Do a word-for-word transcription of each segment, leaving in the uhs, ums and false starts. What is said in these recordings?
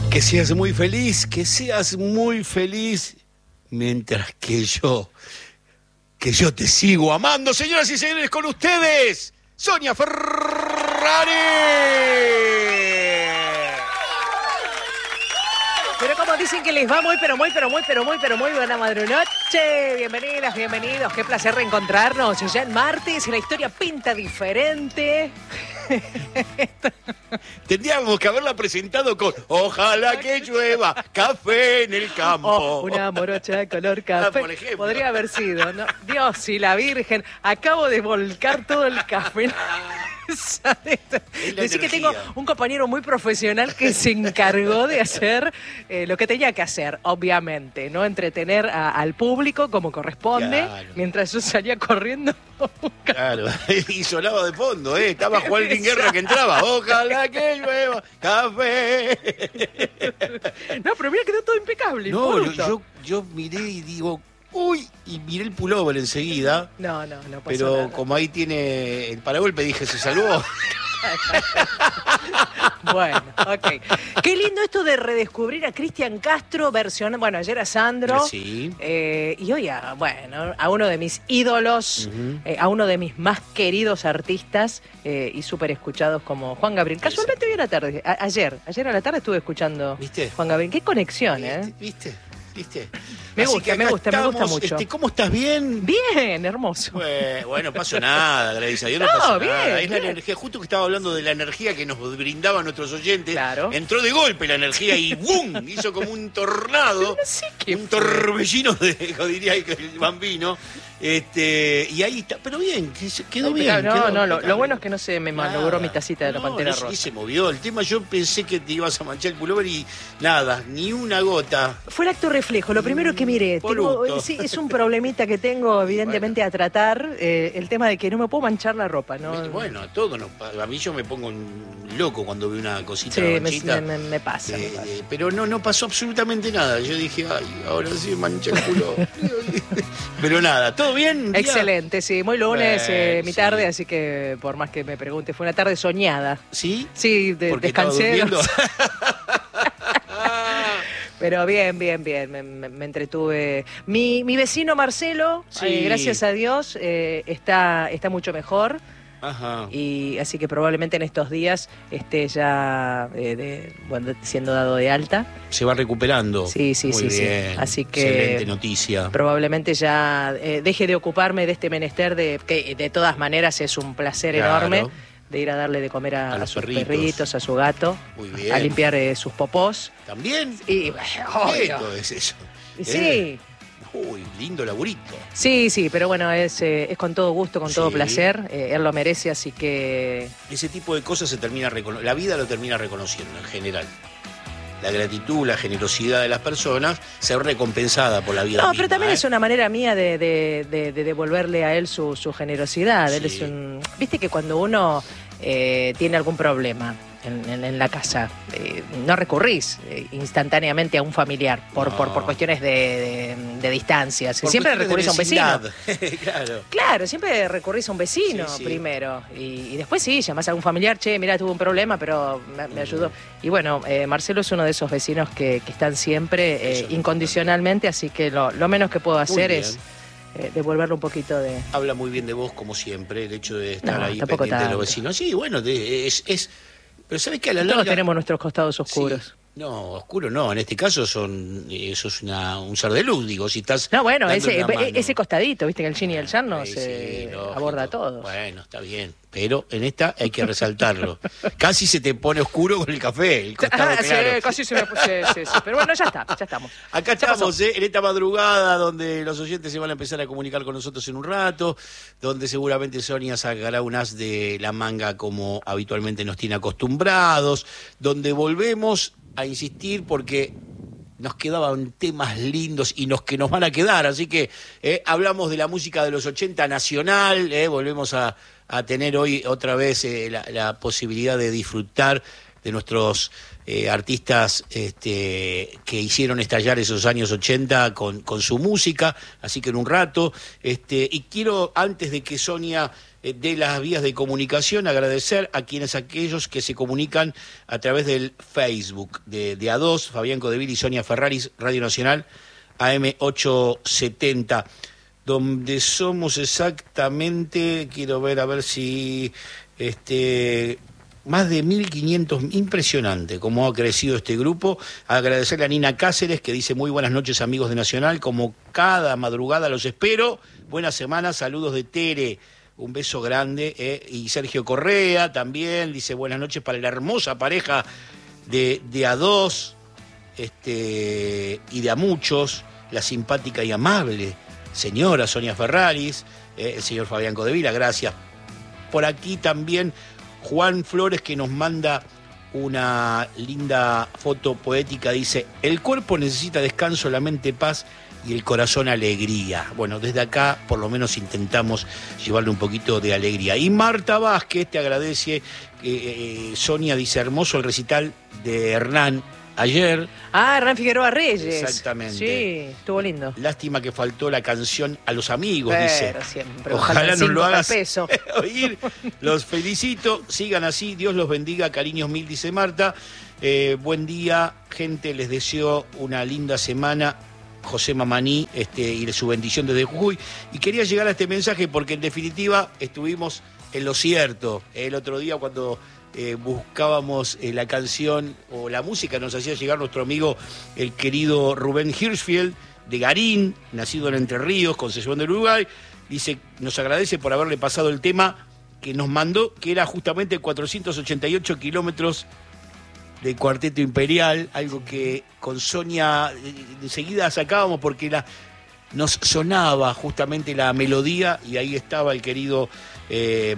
Que seas muy feliz, que seas muy feliz, mientras que yo, que yo te sigo amando. Señoras y señores, con ustedes, Sonia Ferrari. Pero como dicen que les va muy, pero muy, pero muy, pero muy, pero muy buena madrunoche. Bienvenidas, bienvenidos. Qué placer reencontrarnos. Ya en martes, la historia pinta diferente. Tendríamos que haberla presentado con ojalá que llueva, café en el campo. Oh, una morocha color café. Ah, por ejemplo. Podría haber sido, ¿no? Dios y la Virgen, acabo de volcar todo el café. Decir que tengo un compañero muy profesional que se encargó de hacer eh, lo que tenía que hacer, obviamente, ¿no? Entretener a, al público como corresponde, claro, mientras yo salía corriendo. Claro, y sonaba de fondo, ¿eh? Estaba Juan Luis Guerra que entraba. Ojalá que llueva, café. No, pero mira, quedó todo impecable. No, yo, yo, yo miré y digo, uy, y miré el pullover enseguida. No, no, no pasó Pero nada. como ahí tiene el paragolpe, dije, se salvó. Bueno, ok. Qué lindo esto de redescubrir a Cristian Castro, versión, bueno, ayer a Sandro. Sí. Eh, y hoy a, bueno, a uno de mis ídolos, uh-huh. eh, a uno de mis más queridos artistas eh, y súper escuchados como Juan Gabriel. Casualmente hoy a la tarde, a, ayer, ayer a la tarde estuve escuchando ¿Viste? Juan Gabriel. Qué conexión, ¿Viste? ¿eh? ¿Viste? ¿Viste? Me Así gusta, me gusta, estamos, me gusta mucho. Este, ¿Cómo estás? ¿Bien? Bien, hermoso. Bueno, bueno, no pasó nada, gracias a Dios, no, no pasó bien, nada. Es bien. la energía, justo que estaba hablando de la energía que nos brindaban nuestros oyentes. Claro. Entró de golpe la energía y ¡bum! Hizo como un tornado, no sé qué un torbellino, de, diría el bambino. Este, y ahí está, pero bien, quedó Ay, bien. No, quedó, no, lo, lo bueno es que no se me malogró nada. mi tacita de la no, Pantera no, Rosa. Y se movió el tema, yo pensé que te ibas a manchar el pullover y nada, ni una gota. Fue el acto reflejo, lo primero que miré. Tengo, sí, es un problemita que tengo, evidentemente, bueno. a tratar, eh, el tema de que no me puedo manchar la ropa, ¿no? Bueno, a todo, no, a mí yo me pongo un loco cuando veo una cosita sí, manchita. Me, me, me pasa. Eh, me pasa. Eh, pero no, no pasó absolutamente nada. Yo dije, ay, ahora sí mancha el culo. Pero nada, ¿todo bien? Excelente, sí, muy lunes, Bueno, eh, mi tarde, sí. así que por más que me pregunte, fue una tarde soñada. ¿Sí? Sí, de, Porque descansé. estaba durmiendo. Pero bien, bien, bien, me, me, me entretuve. Mi, mi vecino Marcelo, Sí. eh, gracias a Dios, eh, está, está mucho mejor. Ajá. Y así que probablemente en estos días esté ya eh, de, bueno, siendo dado de alta. Se va recuperando. Sí, sí, Muy sí, bien. sí. Así que excelente noticia. Probablemente ya eh, deje de ocuparme de este menester de que de todas maneras es un placer Claro. enorme de ir a darle de comer a, A a los sus perritos. perritos, a su gato, Muy bien. a limpiar eh, sus popós. ¿También? Y ¿Qué obvio. es eso? Y ¿Eh? sí. Uy, lindo laburito. Sí, sí, pero bueno, es, eh, es con todo gusto, con todo Sí. placer. Eh, él lo merece, así que... Ese tipo de cosas se termina recono- la vida lo termina reconociendo en general. La gratitud, la generosidad de las personas se ve recompensada por la vida No, misma, pero también ¿eh? es una manera mía de, de, de, de devolverle a él su, su generosidad. Él Sí. es un... Viste que cuando uno eh, tiene algún problema en, en, en la casa, eh, no recurrís eh, instantáneamente a un familiar por, No. por, por cuestiones de, de, de distancias. Por Siempre cuestiones recurrís a un de vecino. vecindad. Claro. Claro, siempre recurrís a un vecino Sí, sí. primero y, y después sí, llamás a un familiar, che, mira, tuve un problema, pero me, me ayudó. Y bueno, eh, Marcelo es uno de esos vecinos que, que están siempre eh, Eso. incondicionalmente, así que lo, lo menos que puedo hacer bien. es eh, devolverle un poquito de... Habla muy bien de vos, como siempre, el hecho de estar No, ahí tampoco pendiente de los tanto. vecinos. Sí, bueno, de- es, es... Pero ¿sabes qué? A la Todos larga... tenemos nuestros costados oscuros. Sí. No, oscuro no, en este caso son eso es una, un ser de luz, digo, si estás No, bueno, dándole ese, una mano. ese costadito, viste que el yin y el yang no Sí, se sí, lógico. aborda a todos. Bueno, está bien, pero en esta hay que resaltarlo. Casi se te pone oscuro con el café, el costado Ah, claro. sí, casi se me puse, sí, sí, pero bueno, ya está, ya estamos. Acá Ya pasó. estamos, ¿eh? En esta madrugada donde los oyentes se van a empezar a comunicar con nosotros en un rato, donde seguramente Sonia sacará un as de la manga como habitualmente nos tiene acostumbrados, donde volvemos a insistir porque nos quedaban temas lindos y los que nos van a quedar, así que eh, hablamos de la música de los ochenta nacional, eh, volvemos a, a tener hoy otra vez eh, la, la posibilidad de disfrutar de nuestros eh, artistas este, que hicieron estallar esos años ochenta con, con su música, así que en un rato. Este, y quiero, antes de que Sonia eh, dé las vías de comunicación, agradecer a quienes aquellos que se comunican a través del Facebook de, de A dos, Fabián Codevil y Sonia Ferraris, Radio Nacional, A M ochocientos setenta, donde somos exactamente, quiero ver a ver si... este más de mil quinientos, impresionante cómo ha crecido este grupo. Agradecerle a Nina Cáceres, que dice muy buenas noches amigos de Nacional, como cada madrugada los espero, buena semana, saludos de Tere, un beso grande, eh. Y Sergio Correa también dice buenas noches para la hermosa pareja de, de A dos este, y de A muchos, la simpática y amable señora Sonia Ferraris, eh, el señor Fabián Codevila, gracias. Por aquí también Juan Flores, que nos manda una linda foto poética, dice: el cuerpo necesita descanso, la mente paz y el corazón alegría. Bueno, desde acá por lo menos intentamos llevarle un poquito de alegría. Y Marta Vázquez te agradece, eh, eh, Sonia dice: hermoso el recital de Hernán ayer. Ah, Hernán Figueroa Reyes. Exactamente. Sí, estuvo lindo. Lástima que faltó la canción A los amigos, Pero dice. siempre. Ojalá nos lo hagas peso. oír. Los felicito, sigan así, Dios los bendiga, cariños mil, dice Marta. Eh, buen día, gente, les deseo una linda semana. José Mamaní, este, y su bendición desde Jujuy. Y quería llegar a este mensaje porque en definitiva estuvimos en lo cierto. El otro día cuando eh, buscábamos eh, la canción o la música, nos hacía llegar nuestro amigo el querido Rubén Hirschfield de Garín, nacido en Entre Ríos, Concepción del Uruguay. Dice, nos agradece por haberle pasado el tema que nos mandó, que era justamente cuatrocientos ochenta y ocho kilómetros de Cuarteto Imperial, algo que con Sonia eh, enseguida sacábamos porque la, nos sonaba justamente la melodía y ahí estaba el querido eh,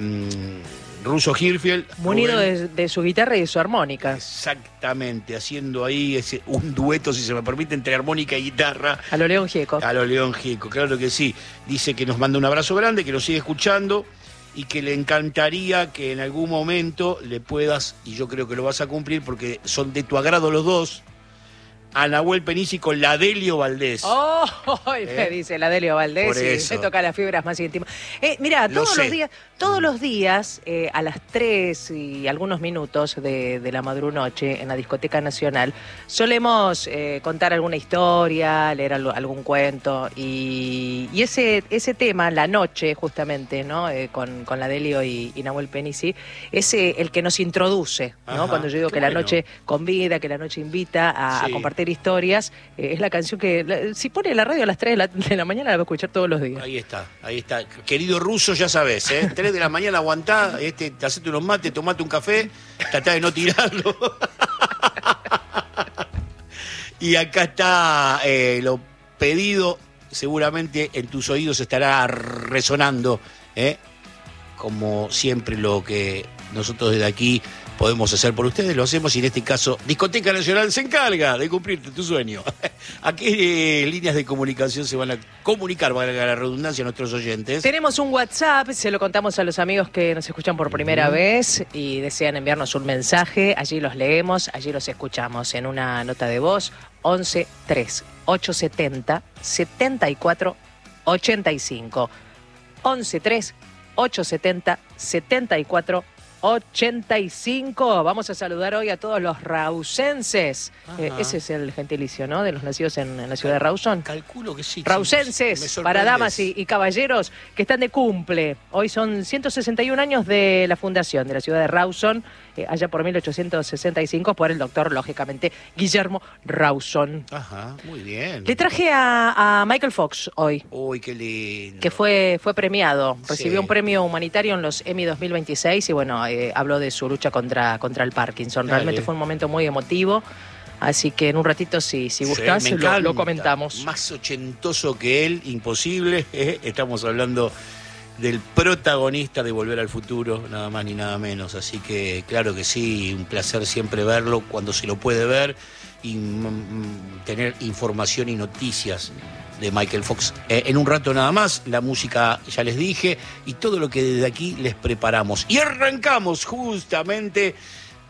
Russo Hirschfield. Munido de, de su guitarra y de su armónica. Exactamente, haciendo ahí ese, un dueto, si se me permite, entre armónica y guitarra. A lo León Gieco. A lo León Gieco, claro que sí. Dice que nos manda un abrazo grande, que nos sigue escuchando y que le encantaría que en algún momento le puedas, y yo creo que lo vas a cumplir porque son de tu agrado los dos, a Nahuel Penici con la Delio Valdés. ¡Oh! ¿Eh? Me dice la Delio Valdés y me toca las fibras más íntimas. Eh, mira, todos los días, todos los días eh, a las tres y algunos minutos de, de la madrunoche en la Discoteca Nacional solemos eh, contar alguna historia, leer algo, algún cuento y, y ese, ese tema, la noche justamente, ¿no? Eh, con, con la Delio y, y Nahuel Penici, es eh, el que nos introduce, ¿no? Ajá, cuando yo digo que bueno. La noche convida, que la noche invita a, sí. a compartir historias, eh, es la canción que la, si pone la radio a las tres de la, de la mañana la va a escuchar todos los días. Ahí está, ahí está. Querido Russo, ya sabes, ¿eh? tres de la mañana aguantá, este, te hacete unos mates, tomate un café, tratá de no tirarlo. Y acá está eh, lo pedido, seguramente en tus oídos estará resonando, ¿eh? Como siempre lo que nosotros desde aquí podemos hacer por ustedes, lo hacemos y en este caso Discoteca Nacional se encarga de cumplirte tu sueño. ¿A qué eh, líneas de comunicación se van a comunicar, valga la redundancia, a nuestros oyentes? Tenemos un WhatsApp, se lo contamos a los amigos que nos escuchan por primera uh-huh. vez y desean enviarnos un mensaje, allí los leemos, allí los escuchamos en una nota de voz, once tres ochocientos setenta setenta y cuatro ochenta y cinco. once tres ochocientos setenta setenta y cuatro ochenta y cinco. Vamos a saludar hoy a todos los rausenses. Eh, ese es el gentilicio, ¿no? De los nacidos en, en la ciudad de Rawson. Calculo que sí. Rausenses, para damas y, y caballeros que están de cumple. Hoy son ciento sesenta y un años de la fundación de la ciudad de Rawson, eh, allá por mil ochocientos sesenta y cinco, por el doctor, lógicamente, Guillermo Rawson. Ajá, muy bien. Le traje a, a Michael Fox hoy. Uy, qué lindo. Que fue, fue premiado. Recibió sí. un premio humanitario en los Emmy dos mil veintiséis y bueno, Eh, habló de su lucha contra, contra el Parkinson. Dale. Realmente fue un momento muy emotivo. Así que en un ratito, si, si gustás, sí, lo, lo comentamos. Más ochentoso que él, imposible. ¿eh? Estamos hablando del protagonista de Volver al Futuro, nada más ni nada menos. Así que, claro que sí, un placer siempre verlo cuando se lo puede ver y mm, tener información y noticias de Michael Fox. Eh, en un rato nada más, la música ya les dije y todo lo que desde aquí les preparamos. Y arrancamos justamente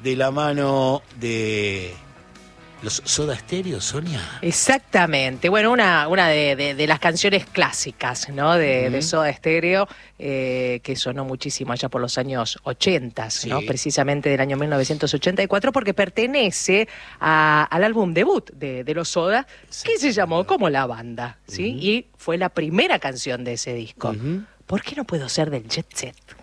de la mano de los Soda Stereo, Sonia. Exactamente. Bueno, una, una de, de, de las canciones clásicas, ¿no? De, uh-huh. de Soda Stereo, eh, que sonó muchísimo allá por los años ochenta, sí. ¿no? Precisamente del año mil novecientos ochenta y cuatro, porque pertenece a, al álbum debut de, de los Soda, sí, que se llamó como La Banda, ¿sí? Uh-huh. Y fue la primera canción de ese disco. Uh-huh. ¿Por qué no puedo ser del Jet Set?